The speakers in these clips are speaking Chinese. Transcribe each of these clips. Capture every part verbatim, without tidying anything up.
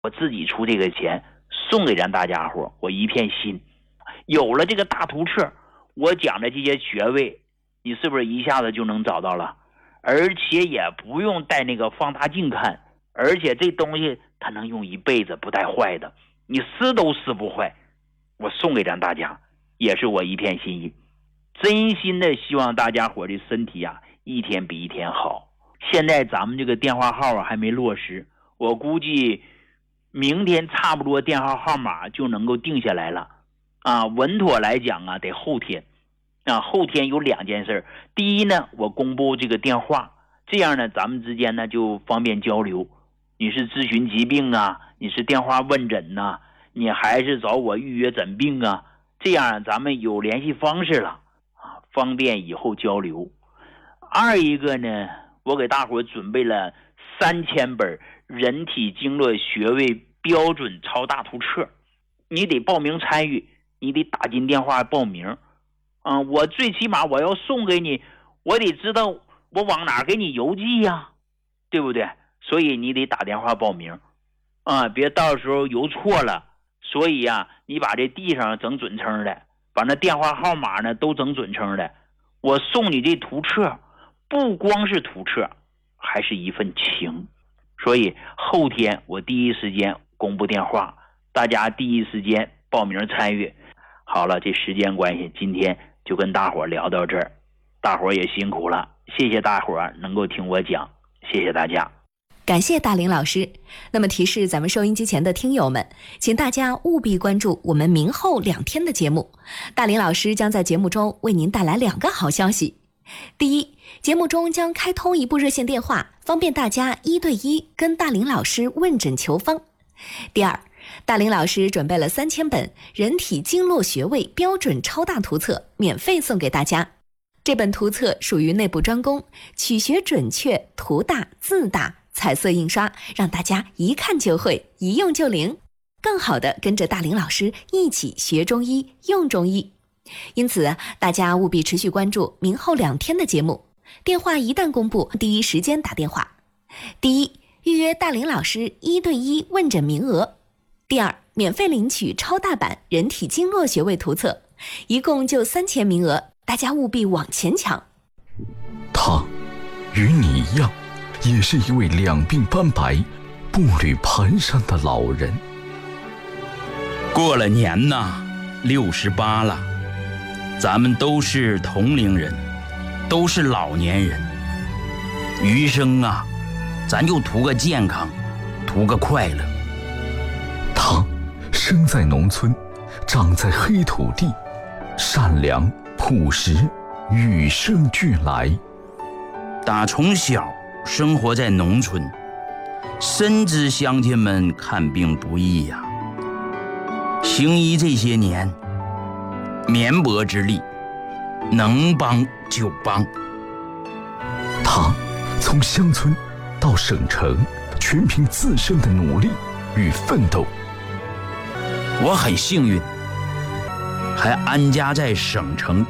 我自己出这个钱送给咱大家伙，我一片心。有了这个大图册，我讲的这些穴位，你是不是一下子就能找到了？而且也不用带那个放大镜看，而且这东西它能用一辈子不带坏的，你撕都撕不坏。我送给咱大家，也是我一片心意，真心的希望大家伙的身体啊一天比一天好。现在咱们这个电话号啊还没落实，我估计明天差不多电话号码就能够定下来了啊。稳妥来讲啊得后天啊。后天有两件事，第一呢，我公布这个电话，这样呢咱们之间呢就方便交流。你是咨询疾病啊，你是电话问诊呐、啊，你还是找我预约诊病啊，这样咱们有联系方式了啊，方便以后交流。二一个呢，我给大伙准备了三千本人体经络穴位标准超大图册，你得报名参与，你得打进电话报名。嗯、呃，我最起码我要送给你，我得知道我往哪给你邮寄呀、啊，对不对？所以你得打电话报名啊，别到时候邮错了。所以啊，你把这地上整准称的，把那电话号码呢都整准称的。我送你这图册，不光是图册，还是一份情。所以后天我第一时间公布电话，大家第一时间报名参与。好了，这时间关系，今天就跟大伙聊到这儿，大伙也辛苦了，谢谢大伙能够听我讲，谢谢大家。 感谢大林老师。那么提示咱们收音机前的听友们，请大家务必关注我们明后两天的节目，大林老师将在节目中为您带来两个好消息。第一，节目中将开通一部热线电话，方便大家一对一跟大林老师问诊求方。第二，大林老师准备了三千本人体经络穴位标准超大图册，免费送给大家。这本图册属于内部专攻，取穴准确，图大字大，彩色印刷，让大家一看就会，一用就灵，更好的跟着大林老师一起学中医用中医。因此大家务必持续关注明后两天的节目，电话一旦公布，第一时间打电话。第一，预约大林老师一对一问诊名额。第二，免费领取超大版人体经络穴位图册，一共就三千名额，大家务必往前抢。 他与你一样，也是一位两鬓斑白、步履蹒跚的老人。 过了年呐，六十八了，咱们都是同龄人，都是老年人。余生啊，咱就图个健康，图个快乐。 他生在农村，长在黑土地，善良朴实，与生俱来。 打从小生活在农村，深知乡亲们看病不易呀、啊。行医这些年，绵薄之力，能帮就帮。 他从乡村到省城，全凭自身的努力与奋斗。 我很幸运，还安家在省城。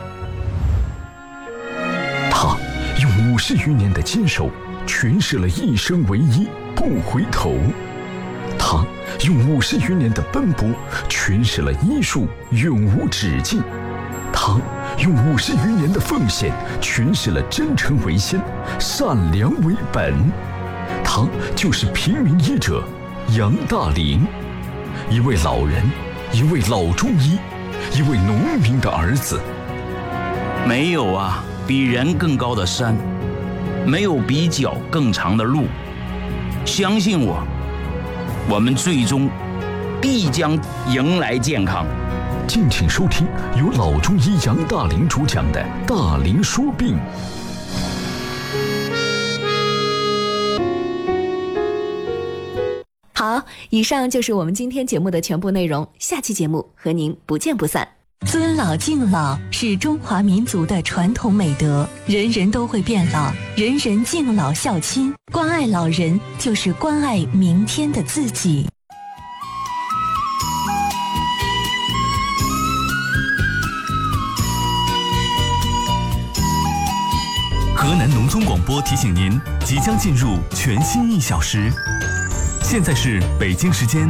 他用五十余年的坚守，诠释了一生为一，不回头。他用五十余年的奔波，诠释了医术永无止境。他用五十余年的奉献，诠释了真诚为先，善良为本。他就是平民医者杨大林，一位老人，一位老中医，一位农民的儿子。 没有啊比人更高的山，没有比脚更长的路。相信我，我们最终必将迎来健康。 敬请收听由老中医杨大林主讲的《大林说病》。 好，以上就是我们今天节目的全部内容，下期节目和您不见不散。 尊老敬老是中华民族的传统美德，人人都会变老，人人敬老孝亲，关爱老人就是关爱明天的自己。 河南农村广播提醒您，即将进入全新一小时。 现在是北京时间